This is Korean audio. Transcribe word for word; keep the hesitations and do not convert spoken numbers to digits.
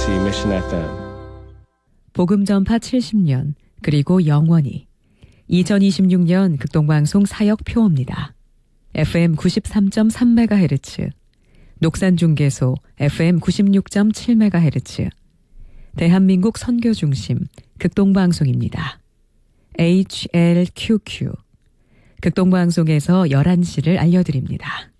케이비에스 Mission 에프엠. 복음 전파 칠십 년 그리고 영원히 이천이십육 년 극동방송 사역 표어입니다. 에프엠 구십삼 점 삼 메가헤르츠, 녹산중계소 에프엠 구십육 점 칠 메가헤르츠, 대한민국 선교중심 극동방송입니다. 에이치엘큐큐 극동방송에서 열한 시를 알려드립니다.